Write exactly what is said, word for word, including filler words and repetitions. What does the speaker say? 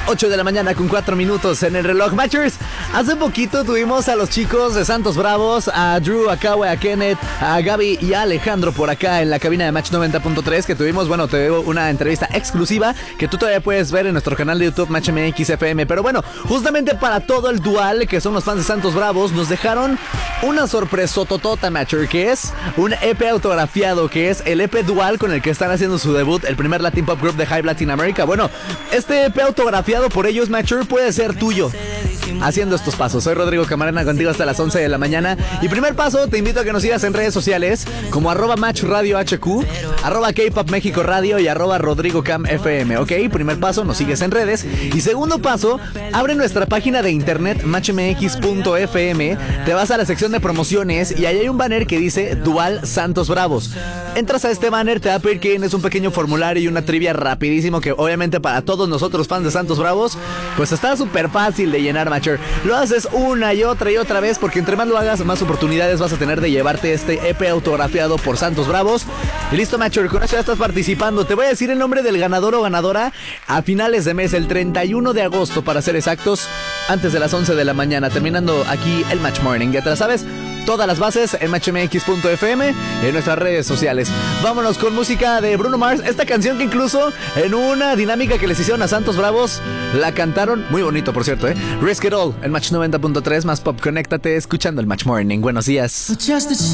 ocho de la mañana con cuatro minutos en el reloj. Matchers, hace poquito tuvimos a los chicos de Santos Bravos, a Drew, a Kawe, a Kenneth, a Gaby y a Alejandro por acá en la cabina de Match noventa punto tres, que tuvimos, bueno, te veo una entrevista exclusiva que tú todavía puedes ver en nuestro canal de YouTube Match M X F M. Pero bueno, justamente para todo el dual, que son los fans de Santos Bravos, nos dejaron una sorpresototota, Matcher, que es un E P autografiado, que es el E P dual con el que están haciendo su debut, el primer Latin Pop Group de Hype Latin America. Bueno, este E P autografiado por ellos, Matcher, puede ser tuyo haciendo estos pasos. Soy Rodrigo Camarena, contigo hasta las once de la mañana. Y primer paso, te invito a que nos sigas en redes sociales como arroba Match Radio H Q, arroba K-Pop México Radio y arroba Rodrigo Cam F M, ¿ok? Primer paso, nos sigues en redes. Y segundo paso, abre nuestra página de internet match m x punto f m, te vas a la sección de promociones y ahí hay un banner que dice Dual Santos Bravos. Entras a este banner, te va a pedir que llenes un pequeño formulario y una trivia rapidísimo que obviamente para todos nosotros fans de Santos Bravos, pues está súper fácil de llenar, Matcher. Lo haces una y otra y otra vez porque entre más lo hagas, más oportunidades vas a tener de llevarte este E P autografiado por Santos Bravos. Y listo, Matcher, con eso ya estás participando. Te voy a decir el nombre del ganador o ganadora a finales de mes, el treinta y uno de agosto para ser exactos, antes de las once de la mañana, terminando aquí el Match Morning. Ya te la sabes, todas las bases en match m x punto f m y en nuestras redes sociales. Vámonos con música de Bruno Mars. Esta canción que incluso en una dinámica que les hicieron a Santos Bravos la cantaron, muy bonito por cierto, ¿eh? Risk It All en Match noventa punto tres, más pop. Conéctate escuchando el Match Morning. Buenos días.